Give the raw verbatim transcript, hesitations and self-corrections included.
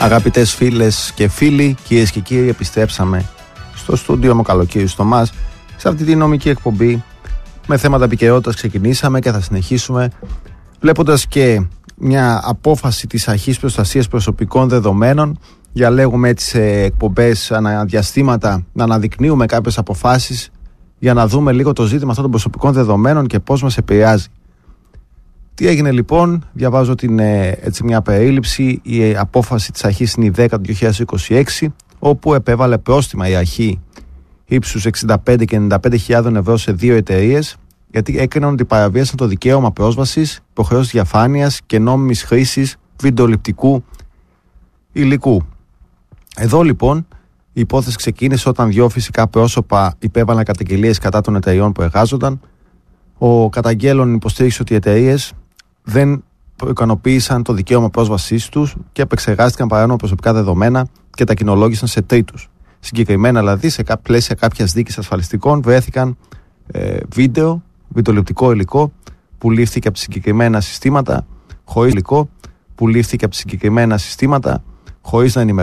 Αγαπητές φίλες και φίλοι, κυρίες και κύριοι, επιστρέψαμε στο στούντιο μου καλοκαίρι στο ΜΑΣ σε αυτή τη νομική εκπομπή με θέματα επικαιρότητας. Ξεκινήσαμε και θα συνεχίσουμε βλέποντας και μια απόφαση της Αρχής Προστασίας Προσωπικών Δεδομένων για, λέγουμε έτσι, σε εκπομπές αναδιαστήματα να αναδεικνύουμε κάποιες αποφάσεις για να δούμε λίγο το ζήτημα αυτών των προσωπικών δεδομένων και πώς μας επηρεάζει. Τι έγινε λοιπόν? Διαβάζω την, έτσι, μια περίληψη. Η απόφαση της αρχής είναι η δέκα του δύο χιλιάδες είκοσι έξι, όπου επέβαλε πρόστιμα η αρχή ύψους εξήντα πέντε και ενενήντα πέντε χιλιάδες ευρώ σε δύο εταιρείες, γιατί έκριναν ότι παραβίασαν το δικαίωμα πρόσβασης, υποχρεώσεις διαφάνειας και νόμιμης χρήσης βιντεοληπτικού υλικού. Εδώ λοιπόν η υπόθεση ξεκίνησε όταν δύο φυσικά πρόσωπα υπέβαλαν καταγγελίες κατά των εταιρεών που εργάζονταν. Ο καταγγέλλον υποστήριξε ότι οι εταιρείες δεν ικανοποίησαν το δικαίωμα πρόσβασής τους και επεξεργάστηκαν παράνομα προσωπικά δεδομένα και τα κοινολόγησαν σε τρίτους. Συγκεκριμένα, δηλαδή, σε πλαίσια κάποιας δίκης ασφαλιστικών βρέθηκαν ε, βίντεο, βιντεοληπτικό υλικό που λήφθηκε από συγκεκριμένα συστήματα χωρίς υλικό που λήφθηκε από συγκεκριμένα συστήματα χωρίς να ενημερώνουν